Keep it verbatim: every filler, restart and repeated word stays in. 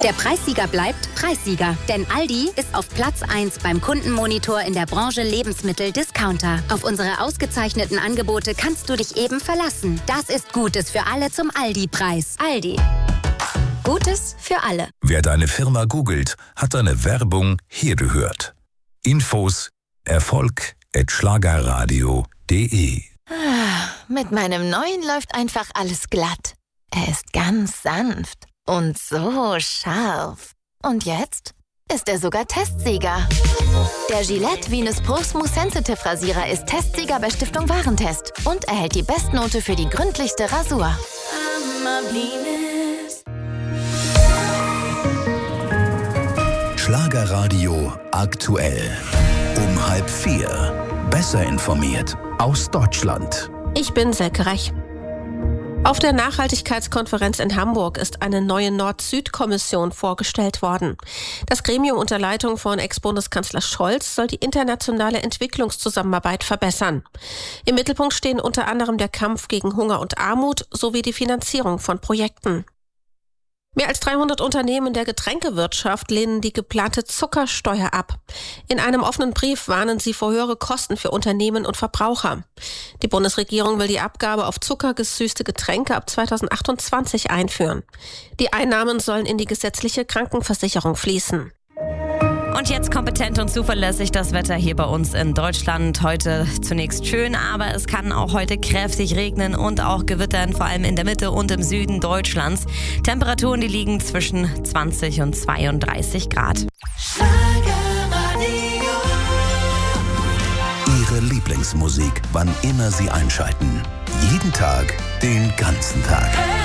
Der Preissieger bleibt Preissieger, denn Aldi ist auf Platz eins beim Kundenmonitor in der Branche Lebensmittel-Discounter. Auf unsere ausgezeichneten Angebote kannst du dich eben verlassen. Das ist Gutes für alle zum Aldi-Preis. Aldi. Gutes für alle. Wer deine Firma googelt, hat deine Werbung hier gehört. Infos Erfolg at schlagerradio punkt de. Ah, mit meinem neuen läuft einfach alles glatt. Er ist ganz sanft und so scharf. Und jetzt ist er sogar Testsieger. Der Gillette Venus Pro Smooth Sensitive Rasierer ist Testsieger bei Stiftung Warentest und erhält die Bestnote für die gründlichste Rasur. Schlagerradio aktuell. Um halb vier. Besser informiert aus Deutschland. Ich bin Selke Rech. Auf der Nachhaltigkeitskonferenz in Hamburg ist eine neue Nord-Süd-Kommission vorgestellt worden. Das Gremium unter Leitung von Ex-Bundeskanzler Scholz soll die internationale Entwicklungszusammenarbeit verbessern. Im Mittelpunkt stehen unter anderem der Kampf gegen Hunger und Armut sowie die Finanzierung von Projekten. Mehr als dreihundert Unternehmen der Getränkewirtschaft lehnen die geplante Zuckersteuer ab. In einem offenen Brief warnen sie vor höhere Kosten für Unternehmen und Verbraucher. Die Bundesregierung will die Abgabe auf zuckergesüßte Getränke ab zweitausendachtundzwanzig einführen. Die Einnahmen sollen in die gesetzliche Krankenversicherung fließen. Und jetzt kompetent und zuverlässig das Wetter hier bei uns in Deutschland. Heute zunächst schön, aber es kann auch heute kräftig regnen und auch gewittern, vor allem in der Mitte und im Süden Deutschlands. Temperaturen, die liegen zwischen zwanzig und zweiunddreißig Grad. Ihre Lieblingsmusik, wann immer Sie einschalten. Jeden Tag, den ganzen Tag.